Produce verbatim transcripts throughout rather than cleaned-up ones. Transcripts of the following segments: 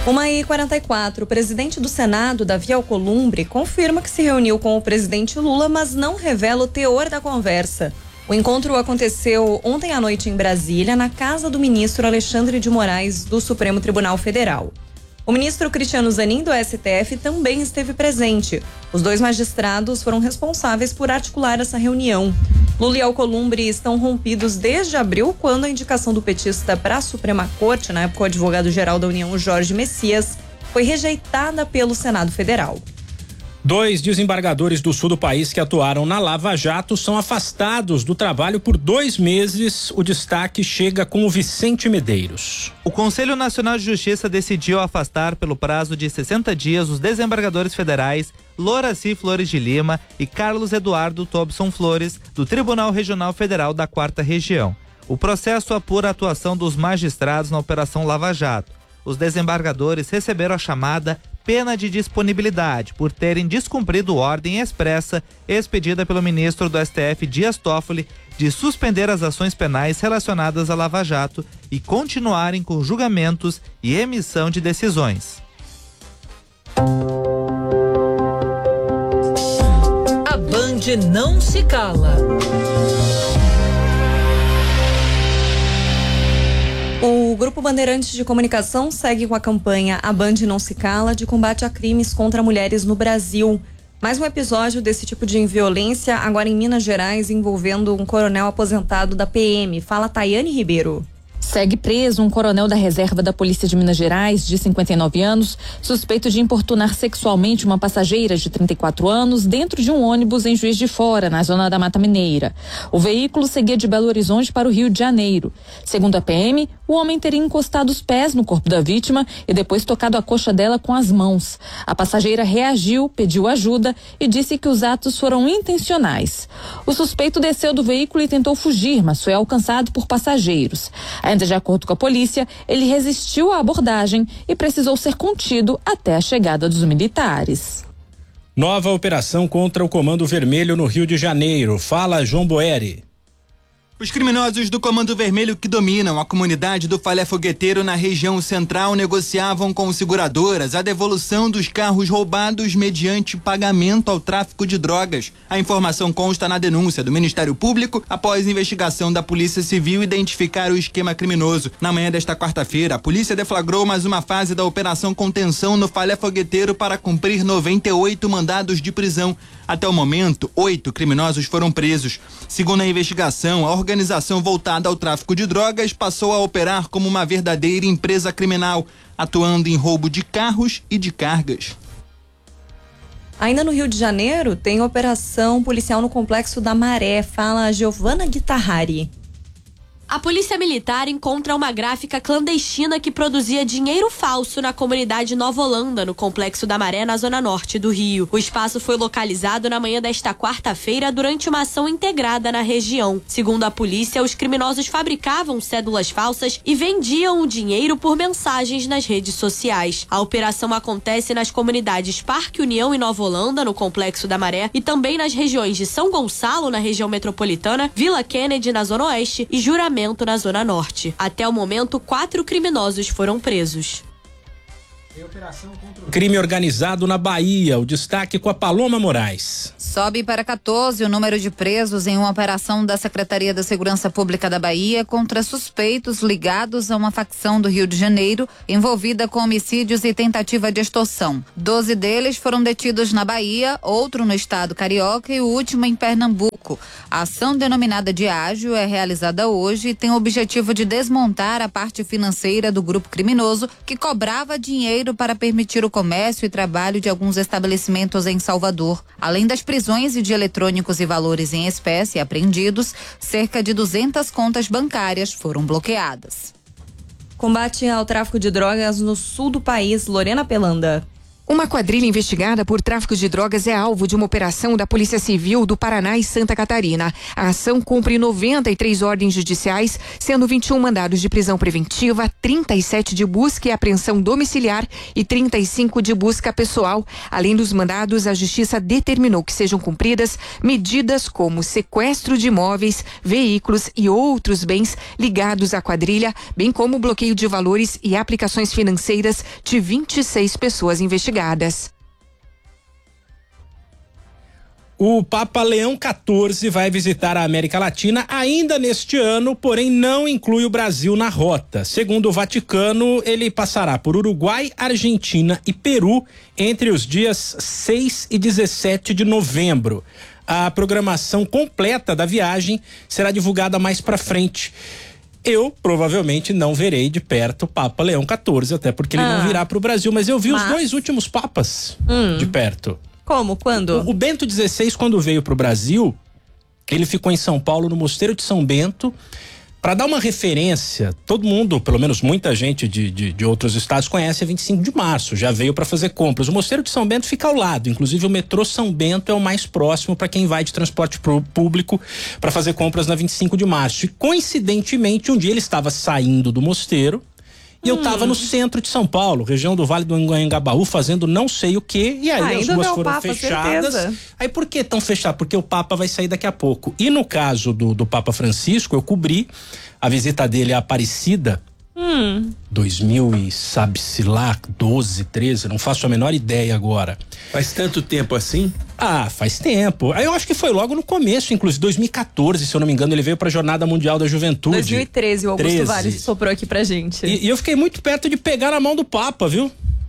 uma e quarenta e quatro, o presidente do Senado, Davi Alcolumbre, confirma que se reuniu com o presidente Lula, mas não revela o teor da conversa. O encontro aconteceu ontem à noite em Brasília, na casa do ministro Alexandre de Moraes, do Supremo Tribunal Federal. O ministro Cristiano Zanin, do S T F, também esteve presente. Os dois magistrados foram responsáveis por articular essa reunião. Lula e Alcolumbre estão rompidos desde abril, quando a indicação do petista para a Suprema Corte, na época o advogado-geral da União, Jorge Messias, foi rejeitada pelo Senado Federal. Dois desembargadores do sul do país que atuaram na Lava Jato são afastados do trabalho por dois meses. O destaque chega com o Vicente Medeiros. O Conselho Nacional de Justiça decidiu afastar pelo prazo de sessenta dias os desembargadores federais Loraci Flores de Lima e Carlos Eduardo Tobson Flores, do Tribunal Regional Federal da Quarta Região. O processo apura a atuação dos magistrados na Operação Lava Jato. Os desembargadores receberam a chamada pena de disponibilidade por terem descumprido ordem expressa expedida pelo ministro do S T F, Dias Toffoli, de suspender as ações penais relacionadas à Lava Jato e continuarem com julgamentos e emissão de decisões. A Band não se cala. O Grupo Bandeirantes de Comunicação segue com a campanha A Band Não Se Cala de combate a crimes contra mulheres no Brasil. Mais um episódio desse tipo de violência, agora em Minas Gerais, envolvendo um coronel aposentado da P M. Fala Tayane Ribeiro. Segue preso um coronel da reserva da Polícia de Minas Gerais, de cinquenta e nove anos, suspeito de importunar sexualmente uma passageira de trinta e quatro anos dentro de um ônibus em Juiz de Fora, na zona da Mata Mineira. O veículo seguia de Belo Horizonte para o Rio de Janeiro. Segundo a P M, o homem teria encostado os pés no corpo da vítima e depois tocado a coxa dela com as mãos. A passageira reagiu, pediu ajuda e disse que os atos foram intencionais. O suspeito desceu do veículo e tentou fugir, mas foi alcançado por passageiros. Ainda de acordo com a polícia, ele resistiu à abordagem e precisou ser contido até a chegada dos militares. Nova operação contra o Comando Vermelho no Rio de Janeiro. Fala, João Boeri. Os criminosos do Comando Vermelho que dominam a comunidade do Falé Fogueteiro na região central negociavam com seguradoras a devolução dos carros roubados mediante pagamento ao tráfico de drogas. A informação consta na denúncia do Ministério Público após investigação da Polícia Civil identificar o esquema criminoso. Na manhã desta quarta-feira, a polícia deflagrou mais uma fase da Operação Contenção no Falé Fogueteiro para cumprir noventa e oito mandados de prisão. Até o momento, oito criminosos foram presos. Segundo a investigação, a organização voltada ao tráfico de drogas passou a operar como uma verdadeira empresa criminal, atuando em roubo de carros e de cargas. Ainda no Rio de Janeiro, tem operação policial no Complexo da Maré. Fala Giovana Guitarrari. A polícia militar encontra uma gráfica clandestina que produzia dinheiro falso na comunidade Nova Holanda, no Complexo da Maré, na zona norte do Rio. O espaço foi localizado na manhã desta quarta-feira durante uma ação integrada na região. Segundo a polícia, os criminosos fabricavam cédulas falsas e vendiam o dinheiro por mensagens nas redes sociais. A operação acontece nas comunidades Parque União e Nova Holanda, no Complexo da Maré, e também nas regiões de São Gonçalo, na região metropolitana, Vila Kennedy, na zona oeste, e Juramento, na zona norte. Até o momento, quatro criminosos foram presos. Crime organizado na Bahia. O destaque com a Paloma Moraes. Sobe para quatorze o número de presos em uma operação da Secretaria da Segurança Pública da Bahia contra suspeitos ligados a uma facção do Rio de Janeiro envolvida com homicídios e tentativa de extorsão. Doze deles foram detidos na Bahia, outro no estado carioca e o último em Pernambuco. A ação denominada de ágil é realizada hoje e tem o objetivo de desmontar a parte financeira do grupo criminoso que cobrava dinheiro para permitir o comércio e trabalho de alguns estabelecimentos em Salvador. Além das prisões e de eletrônicos e valores em espécie apreendidos, cerca de duzentas contas bancárias foram bloqueadas. Combate ao tráfico de drogas no sul do país, Lorena Pelanda. Uma quadrilha investigada por tráfico de drogas é alvo de uma operação da Polícia Civil do Paraná e Santa Catarina. A ação cumpre noventa e três ordens judiciais, sendo vinte e um mandados de prisão preventiva, trinta e sete de busca e apreensão domiciliar e trinta e cinco de busca pessoal. Além dos mandados, a Justiça determinou que sejam cumpridas medidas como sequestro de imóveis, veículos e outros bens ligados à quadrilha, bem como bloqueio de valores e aplicações financeiras de vinte e seis pessoas investigadas. O Papa Leão quatorze vai visitar a América Latina ainda neste ano, porém não inclui o Brasil na rota. Segundo o Vaticano, ele passará por Uruguai, Argentina e Peru entre os dias seis e dezessete de novembro. A programação completa da viagem será divulgada mais pra frente. Eu provavelmente não verei de perto o Papa Leão quatorze, até porque ele ah, não virá para o Brasil, mas eu vi mas... os dois últimos papas hum. de perto. Como? Quando? O, o Bento dezesseis, quando veio para o Brasil, ele ficou em São Paulo, no Mosteiro de São Bento. Para dar uma referência, todo mundo, pelo menos muita gente de, de, de outros estados conhece a vinte e cinco de março, já veio para fazer compras. O Mosteiro de São Bento fica ao lado, inclusive o metrô São Bento é o mais próximo para quem vai de transporte público para fazer compras na vinte e cinco de março. E coincidentemente, um dia ele estava saindo do mosteiro e hum. eu estava no centro de São Paulo, região do Vale do Anhangabaú, fazendo não sei o que, e aí Ainda as ruas foram Papa, fechadas. Certeza. Aí por que tão fechadas? Porque o Papa vai sair daqui a pouco. E no caso do, do Papa Francisco, eu cobri a visita dele à Aparecida, hum. dois mil e sabe-se lá, doze, treze, não faço a menor ideia agora. Faz tanto tempo assim? Ah, faz tempo. Aí eu acho que foi logo no começo, inclusive dois mil e quatorze, se eu não me engano, ele veio pra Jornada Mundial da Juventude. dois mil e treze, o Augusto Vares soprou aqui pra gente. E, e eu fiquei muito perto de pegar na mão do Papa, viu?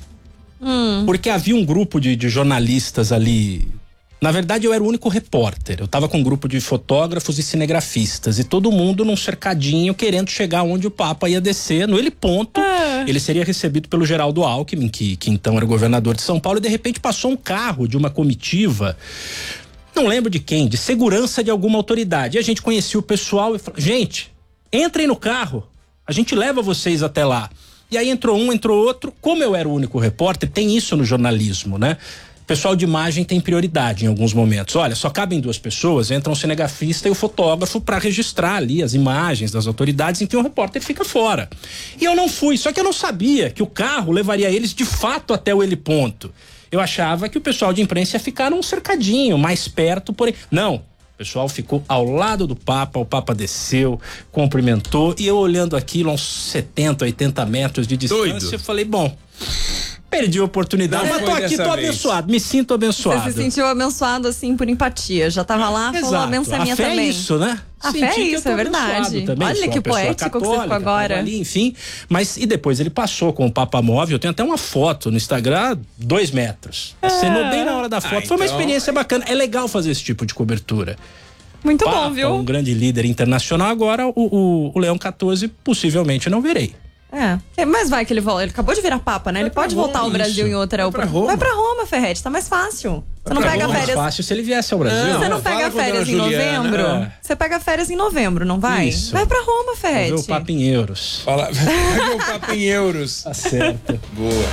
Hum. Porque havia um grupo de, de jornalistas ali. Na verdade, eu era o único repórter. Eu tava com um grupo de fotógrafos e cinegrafistas. E todo mundo num cercadinho querendo chegar onde o Papa ia descer, no heliponto. É. Ele seria recebido pelo Geraldo Alckmin, que, que então era governador de São Paulo. E de repente passou um carro de uma comitiva, não lembro de quem, de segurança de alguma autoridade. E a gente conhecia o pessoal e falou: gente, entrem no carro, a gente leva vocês até lá. E aí entrou um, entrou outro. Como eu era o único repórter, tem isso no jornalismo, né? O pessoal de imagem tem prioridade em alguns momentos. Olha, só cabem duas pessoas, entra um cinegrafista e o fotógrafo para registrar ali as imagens das autoridades, então o repórter fica fora. E eu não fui, só que eu não sabia que o carro levaria eles de fato até o heliponto. Eu achava que o pessoal de imprensa ia ficar num cercadinho, mais perto, porém... Não, o pessoal ficou ao lado do Papa, o Papa desceu, cumprimentou, e eu olhando aquilo a uns setenta, oitenta metros de distância, Doido. eu falei, bom... Perdi a oportunidade, Não mas tô aqui, tô vez. abençoado, me sinto abençoado. Você se sentiu abençoado, assim, por empatia. Já tava lá, Exato. falou a benção minha a fé também. É isso, né? A fé é isso, é verdade. Também. Olha Sou que poético católica, que você ficou agora. Ali, enfim, mas e depois ele passou com o Papa Móvel, eu tenho até uma foto no Instagram, dois metros. É. Acenou bem na hora da foto, ah, foi uma então... experiência bacana, é legal fazer esse tipo de cobertura. Muito Papa, bom, viu? Um grande líder internacional, agora o, o, o Leão quatorze possivelmente não verei. É, mas vai que ele volta. Ele acabou de virar Papa, né? Vai ele pode Roma, voltar ao Brasil isso. em outra. Vai pra Roma, vai pra Roma Ferretti, tá mais fácil. Você não pega Roma, férias. Mais fácil se ele viesse ao Brasil. Não, você não pega férias em novembro? É. Você pega férias em novembro, não vai? Isso. Vai pra Roma, Ferretti. Vai ver o Papa em euros. Fala, vai ver o Papa em euros. Tá certo. Boa.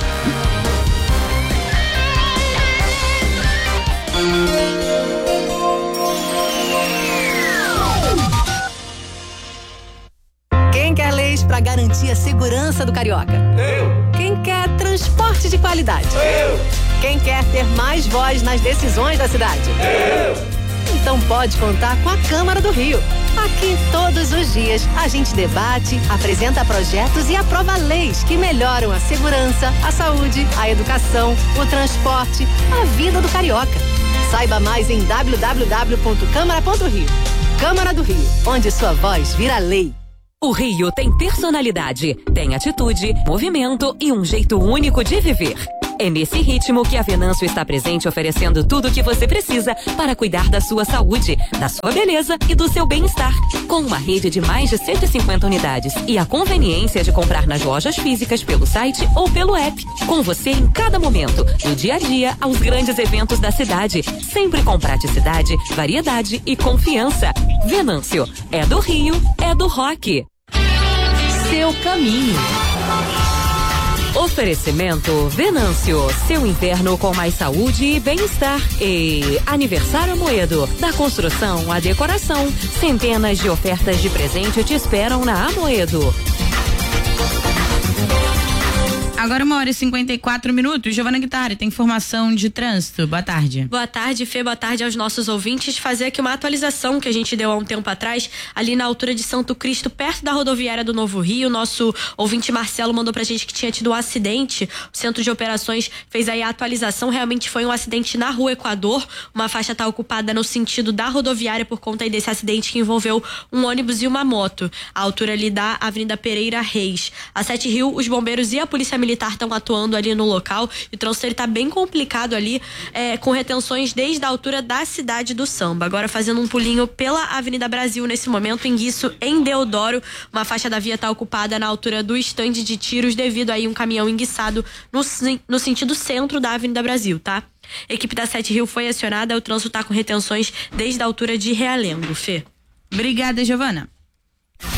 Quem quer leis para garantir a segurança do carioca? Eu. Quem quer transporte de qualidade? Eu. Quem quer ter mais voz nas decisões da cidade? Eu. Então pode contar com a Câmara do Rio. Aqui todos os dias a gente debate, apresenta projetos e aprova leis que melhoram a segurança, a saúde, a educação, o transporte, a vida do carioca. Saiba mais em w w w ponto câmara ponto rio. Câmara do Rio, onde sua voz vira lei. O Rio tem personalidade, tem atitude, movimento e um jeito único de viver. É nesse ritmo que a Venâncio está presente, oferecendo tudo o que você precisa para cuidar da sua saúde, da sua beleza e do seu bem-estar. Com uma rede de mais de cento e cinquenta unidades e a conveniência de comprar nas lojas físicas pelo site ou pelo app. Com você em cada momento, do dia a dia aos grandes eventos da cidade. Sempre com praticidade, variedade e confiança. Venâncio, é do Rio, é do rock. Seu caminho. Oferecimento Venâncio, seu inverno com mais saúde e bem-estar. E Aniversário Amoedo, da construção à decoração. Centenas de ofertas de presente te esperam na Amoedo. Agora uma hora e cinquenta e quatro minutos. Giovana Guittari, tem informação de trânsito. Boa tarde. Boa tarde, Fê. Boa tarde aos nossos ouvintes. Fazer aqui uma atualização que a gente deu há um tempo atrás, ali na altura de Santo Cristo, perto da rodoviária do Novo Rio. Nosso ouvinte Marcelo mandou pra gente que tinha tido um acidente. O Centro de Operações fez aí a atualização. Realmente foi um acidente na Rua Equador. Uma faixa está ocupada no sentido da rodoviária por conta aí desse acidente que envolveu um ônibus e uma moto. A altura ali da Avenida Pereira Reis. A Sete Rio, os bombeiros e a Polícia Militar estão atuando ali no local e o trânsito está bem complicado ali, é, com retenções desde a altura da cidade do Samba. Agora fazendo um pulinho pela Avenida Brasil nesse momento, em Guiço, em Deodoro, uma faixa da via está ocupada na altura do estande de tiros devido aí um caminhão enguiçado no, no sentido centro da Avenida Brasil, tá? A equipe da Sete Rio foi acionada, o trânsito está com retenções desde a altura de Realengo, Fê. Obrigada, Giovana.